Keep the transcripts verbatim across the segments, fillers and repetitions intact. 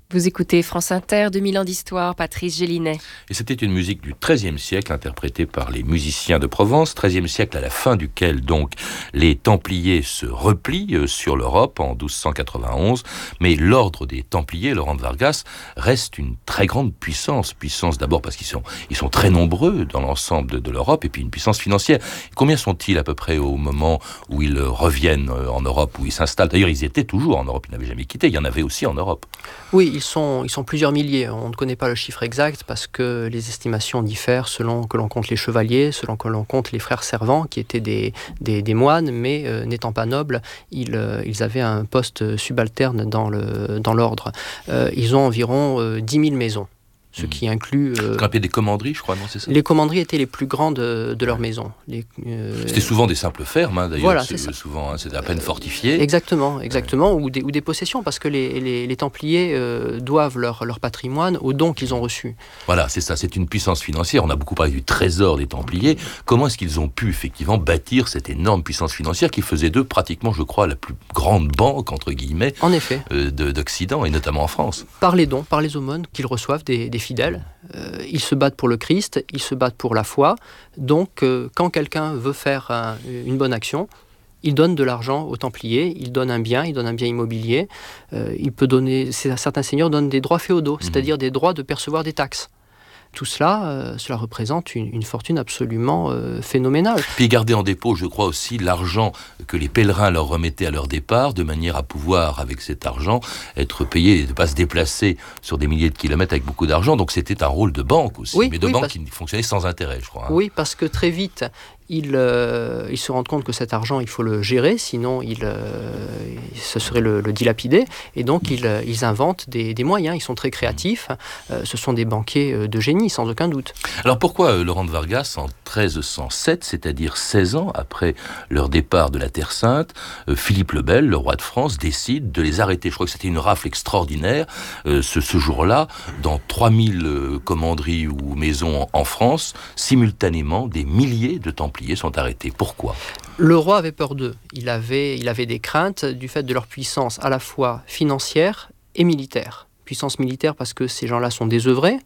Vous écoutez France Inter, deux mille ans d'histoire, Patrice Gélinet. Et c'était une musique du treizième siècle, interprétée par les musiciens de Provence, treizième siècle à la fin duquel donc les Templiers se replient sur l'Europe en douze cent quatre-vingt-onze, mais l'ordre des Templiers, Laurent de Vargas, reste une très grande puissance, puissance d'abord parce qu'ils sont, ils sont très nombreux dans l'ensemble de, de l'Europe, et puis une puissance financière. Combien sont-ils à peu près au moment où ils reviennent en Europe, où ils s'installent? D'ailleurs, ils étaient toujours en Europe, ils n'avaient jamais quitté, il y en avait aussi en Europe. Oui, ils sont, ils sont plusieurs milliers. On ne connaît pas le chiffre exact parce que les estimations diffèrent selon que l'on compte les chevaliers, selon que l'on compte les frères servants, qui étaient des, des, des moines, mais euh, n'étant pas nobles, ils, euh, ils avaient un poste subalterne dans, le, dans l'ordre. Euh, ils ont environ euh, dix mille maisons. Ce mmh. qui inclut... Euh, Ce qu'on appelait des commanderies, je crois, non, c'est ça? Les commanderies étaient les plus grandes de, de leur maison. Les, euh, C'était souvent des simples fermes, hein, d'ailleurs. Voilà, c'est, c'est souvent, hein, c'était à peine fortifié. Exactement, exactement, ouais. ou, des, ou des possessions, parce que les, les, les Templiers euh, doivent leur, leur patrimoine aux dons qu'ils ont reçus. Voilà, c'est ça, c'est une puissance financière. On a beaucoup parlé du trésor des Templiers. Comment est-ce qu'ils ont pu, effectivement, bâtir cette énorme puissance financière qui faisait d'eux, pratiquement, je crois, la plus grande banque, entre guillemets, en effet. Euh, de, d'Occident, et notamment en France? Par les dons, par les aumônes qu'ils reçoivent des, des fidèles. Euh, ils se battent pour le Christ, ils se battent pour la foi. Donc, euh, quand quelqu'un veut faire un, une bonne action, il donne de l'argent aux Templiers, il donne un bien, il donne un bien immobilier. Euh, il peut donner, certains seigneurs donnent des droits féodaux, mmh. c'est-à-dire des droits de percevoir des taxes. Tout cela, euh, cela représente une, une fortune absolument euh, phénoménale. Puis garder en dépôt, je crois aussi, l'argent que les pèlerins leur remettaient à leur départ, de manière à pouvoir, avec cet argent, être payés et de ne pas se déplacer sur des milliers de kilomètres avec beaucoup d'argent. Donc c'était un rôle de banque aussi, oui, mais de oui, banque parce... qui fonctionnait sans intérêt, je crois. Hein. Oui, parce que très vite, ils, euh, ils se rendent compte que cet argent, il faut le gérer, sinon il, euh, ce serait le, le dilapider. Et donc, ils, ils inventent des, des moyens, ils sont très créatifs. Euh, ce sont des banquiers de génie, sans aucun doute. Alors pourquoi euh, Laurent de Vargas, en treize cent sept, c'est-à-dire seize ans après leur départ de la Terre Sainte, euh, Philippe le Bel, le roi de France, décide de les arrêter? Je crois que c'était une rafle extraordinaire. Euh, ce, ce jour-là, dans trois mille euh, commanderies ou maisons en, en France, simultanément, des milliers de Templiers sont arrêtés. Pourquoi? Le roi avait peur d'eux. Il avait, il avait des craintes du fait de leur puissance à la fois financière et militaire. Puissance militaire parce que ces gens-là sont désœuvrés.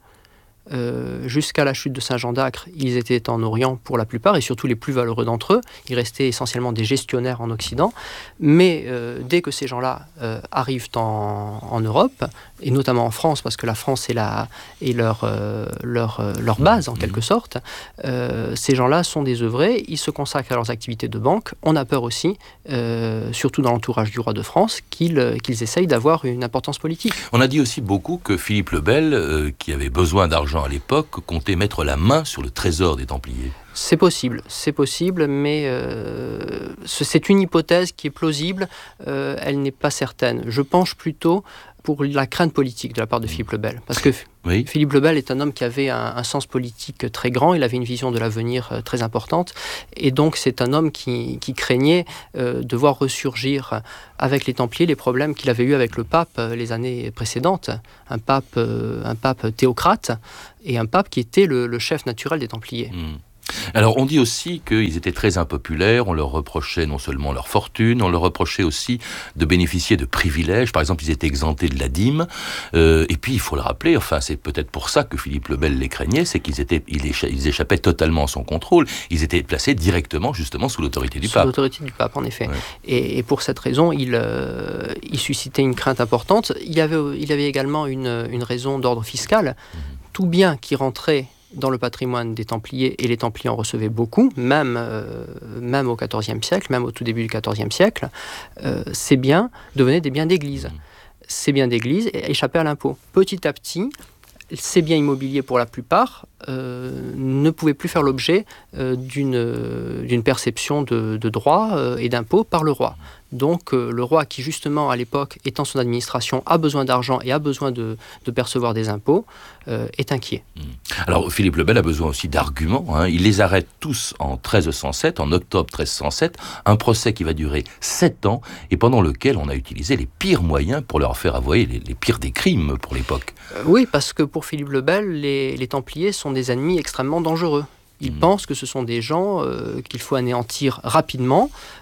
Euh, jusqu'à la chute de Saint-Jean d'Acre, ils étaient en Orient pour la plupart, et surtout les plus valeureux d'entre eux. Ils restaient essentiellement des gestionnaires en Occident. Mais euh, dès que ces gens-là euh, arrivent en, en Europe, et notamment en France, parce que la France est, la, est leur, euh, leur, euh, leur base en quelque sorte, euh, ces gens-là sont désœuvrés, ils se consacrent à leurs activités de banque. On a peur aussi, euh, surtout dans l'entourage du roi de France, qu'ils, qu'ils essayent d'avoir une importance politique. On a dit aussi beaucoup que Philippe le Bel, euh, qui avait besoin d'argent à l'époque, comptait mettre la main sur le trésor des Templiers. C'est possible, c'est possible, mais euh, c'est une hypothèse qui est plausible, euh, elle n'est pas certaine. Je penche plutôt pour la crainte politique de la part de Philippe le Bel. Parce que oui. Philippe le Bel est un homme qui avait un, un sens politique très grand, il avait une vision de l'avenir euh, très importante, et donc c'est un homme qui, qui craignait euh, de voir ressurgir avec les Templiers les problèmes qu'il avait eus avec le pape euh, les années précédentes, un pape, euh, un pape théocrate, et un pape qui était le, le chef naturel des Templiers. Mmh. Alors, on dit aussi qu'ils étaient très impopulaires, on leur reprochait non seulement leur fortune, on leur reprochait aussi de bénéficier de privilèges. Par exemple, ils étaient exemptés de la dîme. Euh, et puis, il faut le rappeler, enfin, c'est peut-être pour ça que Philippe le Bel les craignait, c'est qu'ils étaient, ils, écha- ils échappaient totalement à son contrôle. Ils étaient placés directement, justement, sous l'autorité du sous pape. Sous l'autorité du pape, en effet. Ouais. Et, et pour cette raison, il, euh, il suscitait une crainte importante. Il y avait, il avait également une, une raison d'ordre fiscal. Mmh. Tout bien qui rentrait dans le patrimoine des Templiers, et les Templiers en recevaient beaucoup, même, euh, même au quatorzième siècle, même au tout début du quatorzième siècle, euh, ces biens devenaient des biens d'église. Mmh. Ces biens d'église échappaient à l'impôt. Petit à petit, ces biens immobiliers, pour la plupart, euh, ne pouvaient plus faire l'objet euh, d'une, d'une perception de, de droits euh, et d'impôts par le roi. Donc euh, le roi qui, justement, à l'époque, étant son administration, a besoin d'argent et a besoin de, de percevoir des impôts, euh, est inquiet. Alors Philippe le Bel a besoin aussi d'arguments. Hein. Il les arrête tous en treize cent sept, en octobre treize cent sept, un procès qui va durer sept ans et pendant lequel on a utilisé les pires moyens pour leur faire avouer les, les pires des crimes pour l'époque. Euh, oui, parce que pour Philippe le Bel, les, les Templiers sont des ennemis extrêmement dangereux. Ils mmh. pensent que ce sont des gens euh, qu'il faut anéantir rapidement,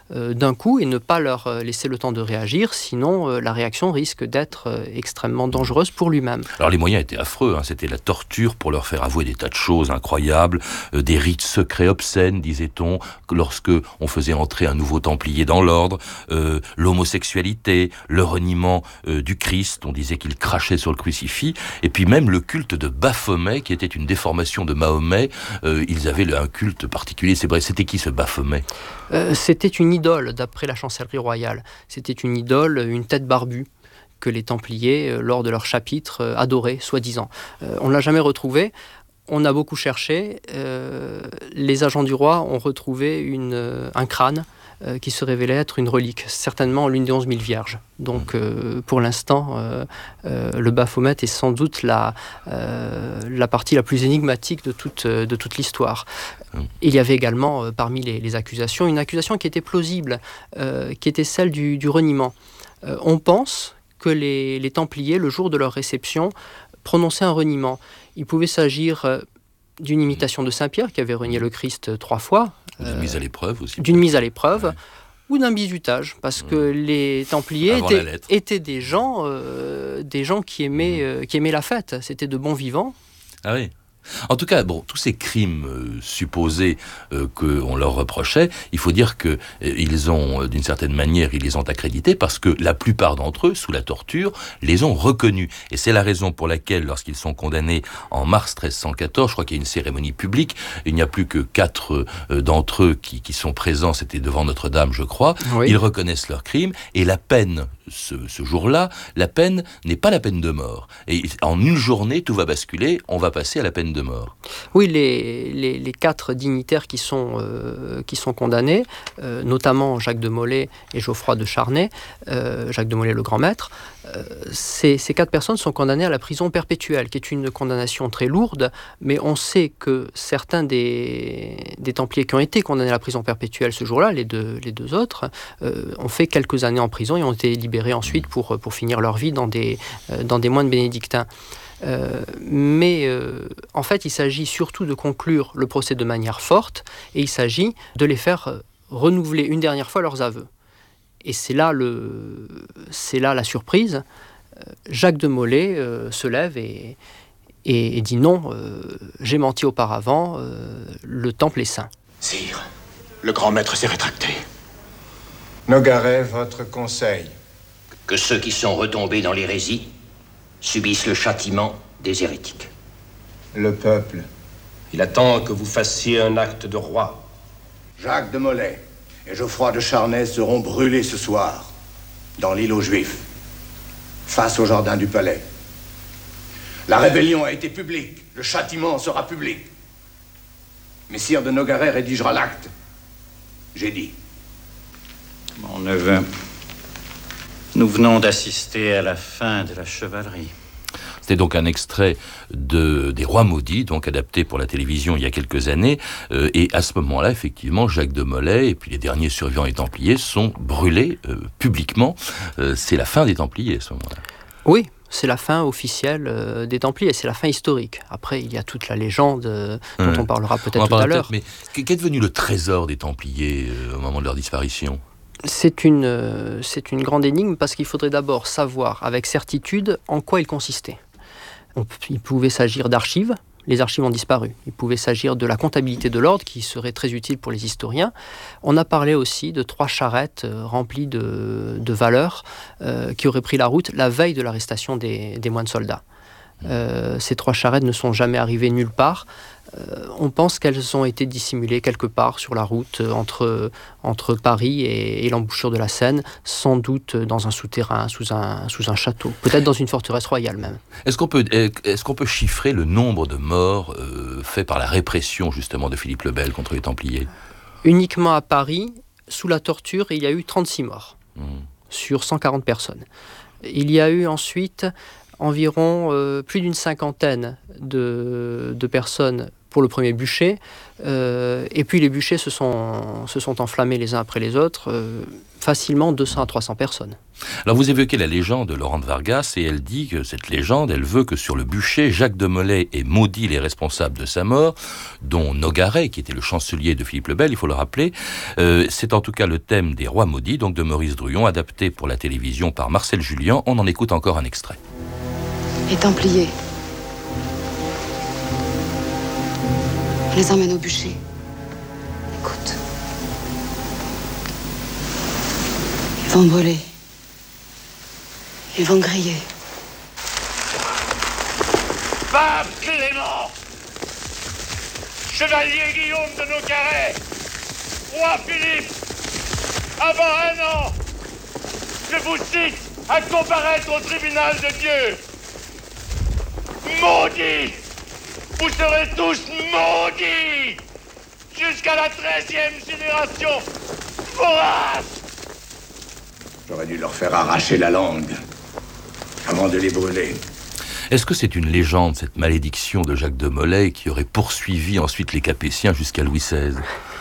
euh, d'un coup et ne pas leur laisser le temps de réagir, sinon euh, la réaction risque d'être euh, extrêmement dangereuse pour lui-même. Alors les moyens étaient affreux, hein. C'était la torture pour leur faire avouer des tas de choses incroyables, euh, des rites secrets obscènes, disait-on, lorsque on faisait entrer un nouveau templier dans l'ordre, euh, l'homosexualité, le reniement euh, du Christ, on disait qu'il crachait sur le crucifix, et puis même le culte de Baphomet, qui était une déformation de Mahomet. Euh, ils avaient un culte particulier. C'est vrai, c'était qui ce Baphomet ? euh, C'était une idole, d'après la chancellerie royale. C'était une idole, une tête barbue, que les Templiers, euh, lors de leur chapitre, euh, adoraient, soi-disant. Euh, on ne l'a jamais retrouvé. On a beaucoup cherché. Euh, les agents du roi ont retrouvé une, euh, un crâne euh, qui se révélait être une relique, certainement l'une des onze mille vierges. Donc, euh, pour l'instant, euh, euh, le Baphomet est sans doute la, euh, la partie la plus énigmatique de toute, de toute l'histoire. Il y avait également, euh, parmi les, les accusations, une accusation qui était plausible, euh, qui était celle du, du reniement. Euh, on pense que les, les Templiers, le jour de leur réception, prononçaient un reniement. Il pouvait s'agir euh, d'une imitation de Saint-Pierre, qui avait renié le Christ trois fois. D'une euh, mise à l'épreuve aussi. D'une mise à l'épreuve. Ouais. Ou d'un bizutage, parce que mmh. les Templiers étaient, étaient des gens, euh, des gens qui aimaient, euh, qui aimaient la fête. C'était de bons vivants. Ah oui. En tout cas, bon, tous ces crimes euh, supposés euh, qu'on leur reprochait, il faut dire que euh, ils ont, euh, d'une certaine manière, ils les ont accrédités parce que la plupart d'entre eux, sous la torture, les ont reconnus. Et c'est la raison pour laquelle, lorsqu'ils sont condamnés en mars treize cent quatorze, je crois qu'il y a une cérémonie publique, il n'y a plus que quatre euh, d'entre eux qui, qui sont présents, c'était devant Notre-Dame, je crois, oui. Ils reconnaissent leurs crimes, et la peine, ce, ce jour-là, la peine n'est pas la peine de mort. Et en une journée, tout va basculer, on va passer à la peine de mort. Oui, les, les, les quatre dignitaires qui sont, euh, qui sont condamnés, euh, notamment Jacques de Molay et Geoffroy de Charnay, euh, Jacques de Molay le grand maître, euh, ces, ces quatre personnes sont condamnées à la prison perpétuelle, qui est une condamnation très lourde, mais on sait que certains des, des Templiers qui ont été condamnés à la prison perpétuelle ce jour-là, les deux, les deux autres, euh, ont fait quelques années en prison et ont été libérés ensuite pour, pour finir leur vie dans des, euh, dans des moines bénédictins. Euh, mais euh, en fait, il s'agit surtout de conclure le procès de manière forte et il s'agit de les faire renouveler une dernière fois leurs aveux. Et c'est là, le, c'est là la surprise. Jacques de Molay euh, se lève et, et, et dit non, euh, j'ai menti auparavant, euh, le temple est saint. Sire, le grand maître s'est rétracté. Nogaret, votre conseil. Que ceux qui sont retombés dans l'hérésie subissent le châtiment des hérétiques. Le peuple. Il attend que vous fassiez un acte de roi. Jacques de Molay et Geoffroy de Charnay seront brûlés ce soir, dans l'île aux Juifs, face au jardin du palais. La rébellion a été publique, le châtiment sera public. Messire de Nogaret rédigera l'acte. J'ai dit. Mon neveu, nous venons d'assister à la fin de la chevalerie. C'était donc un extrait de, des Rois maudits, donc adapté pour la télévision il y a quelques années. Euh, et à ce moment-là, effectivement, Jacques de Molay et puis les derniers survivants des Templiers sont brûlés euh, publiquement. Euh, c'est la fin des Templiers à ce moment-là. Oui, c'est la fin officielle euh, des Templiers, c'est la fin historique. Après, il y a toute la légende euh, dont mmh. on parlera peut-être on tout à l'heure. Mais qu'est devenu le trésor des Templiers euh, au moment de leur disparition ? C'est une, euh, c'est une grande énigme parce qu'il faudrait d'abord savoir avec certitude en quoi il consistait. On, il pouvait s'agir d'archives, les archives ont disparu. Il pouvait s'agir de la comptabilité de l'ordre qui serait très utile pour les historiens. On a parlé aussi de trois charrettes euh, remplies de, de valeurs euh, qui auraient pris la route la veille de l'arrestation des, des moines soldats. Euh, ces trois charrettes ne sont jamais arrivées nulle part. Euh, on pense qu'elles ont été dissimulées quelque part sur la route entre, entre Paris et, et l'embouchure de la Seine, sans doute dans un souterrain, sous un, sous un château, peut-être dans une forteresse royale même. Est-ce qu'on peut, est-ce qu'on peut chiffrer le nombre de morts euh, faits par la répression justement de Philippe le Bel contre les Templiers ? Uniquement à Paris, sous la torture, il y a eu trente-six morts mmh. sur cent quarante personnes. Il y a eu ensuite environ euh, plus d'une cinquantaine de, de personnes pour le premier bûcher. Euh, et puis les bûchers se sont, se sont enflammés les uns après les autres, euh, facilement deux cents à trois cents personnes. Alors vous évoquez la légende de Laurent de Vargas et elle dit que cette légende, elle veut que sur le bûcher, Jacques de Molay ait maudit les responsables de sa mort, dont Nogaret, qui était le chancelier de Philippe le Bel, il faut le rappeler. Euh, c'est en tout cas le thème des Rois maudits, donc de Maurice Druon, adapté pour la télévision par Marcel Julien. On en écoute encore un extrait. Les Templiers. On les emmène au bûcher. Écoute. Ils vont brûler. Ils vont griller. Pape Clément, chevalier Guillaume de Nogaret, roi Philippe, avant un an, je vous cite à comparaître au tribunal de Dieu. Maudits! Vous serez tous maudits! Jusqu'à la treizième génération! Vorace! J'aurais dû leur faire arracher la langue avant de les brûler. Est-ce que c'est une légende, cette malédiction de Jacques de Molay, qui aurait poursuivi ensuite les Capétiens jusqu'à Louis seize ?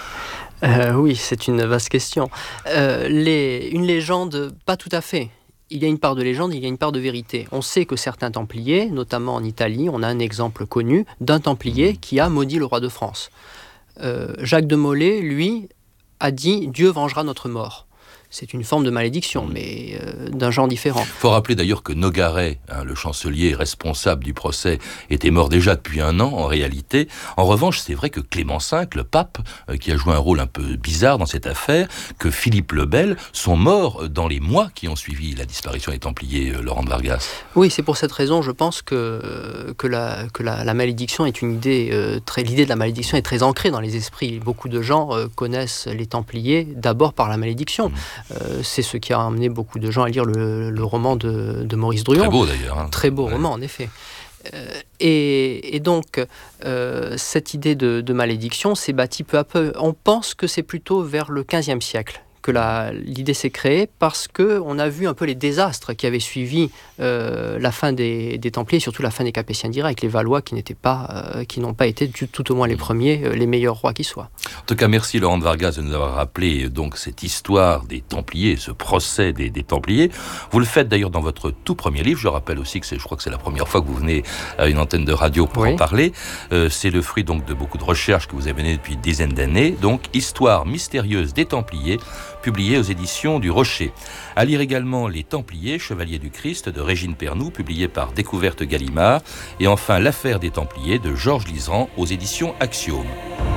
euh, Oui, c'est une vaste question. Euh, les, une légende, pas tout à fait. Il y a une part de légende, il y a une part de vérité. On sait que certains Templiers, notamment en Italie, on a un exemple connu d'un Templier qui a maudit le roi de France. Euh, Jacques de Molay, lui, a dit « Dieu vengera notre mort ». C'est une forme de malédiction, mais euh, d'un genre différent. Il faut rappeler d'ailleurs que Nogaret, hein, le chancelier responsable du procès, était mort déjà depuis un an en réalité. En revanche, c'est vrai que Clément cinq, le pape, euh, qui a joué un rôle un peu bizarre dans cette affaire, que Philippe le Bel sont morts dans les mois qui ont suivi la disparition des Templiers, euh, Laurent de Vargas. Oui, c'est pour cette raison, je pense que, que, la, que la, la malédiction est une idée euh, très... L'idée de la malédiction est très ancrée dans les esprits. Beaucoup de gens euh, connaissent les Templiers d'abord par la malédiction. Mmh. Euh, c'est ce qui a amené beaucoup de gens à lire le, le roman de, de Maurice Druon. Très beau d'ailleurs. Hein. Très beau ouais. roman, en effet. Euh, et, et donc, euh, cette idée de, de malédiction s'est bâtie peu à peu. On pense que c'est plutôt vers le quinzième siècle que la, l'idée s'est créée, parce qu'on a vu un peu les désastres qui avaient suivi euh, la fin des, des Templiers, surtout la fin des Capétiens directs, les Valois qui n'étaient pas, euh, qui n'ont pas été du, tout au moins les premiers, euh, les meilleurs rois qui soient. En tout cas, merci Laurent de Vargas de nous avoir rappelé donc cette histoire des Templiers, ce procès des, des Templiers. Vous le faites d'ailleurs dans votre tout premier livre. Je rappelle aussi que c'est, je crois que c'est la première fois que vous venez à une antenne de radio pour oui. en parler. Euh, c'est le fruit donc de beaucoup de recherches que vous avez menées depuis une dizaine d'années. Donc, Histoire mystérieuse des Templiers, publié aux éditions du Rocher. À lire également Les Templiers, Chevaliers du Christ de Régine Pernoud, publié par Découverte Gallimard. Et enfin, L'affaire des Templiers de Georges Liseran aux éditions Axiome.